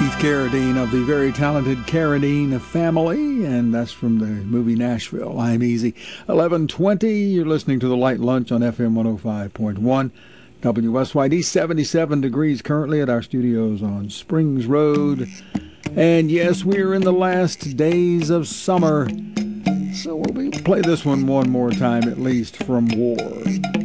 Keith Carradine of the very talented Carradine family, and that's from the movie Nashville. I'm Easy. 11:20, you're listening to The Light Lunch on FM 105.1. WSYD, 77 degrees currently at our studios on Springs Road. And yes, we're in the last days of summer, so we'll play this one more time at least from War.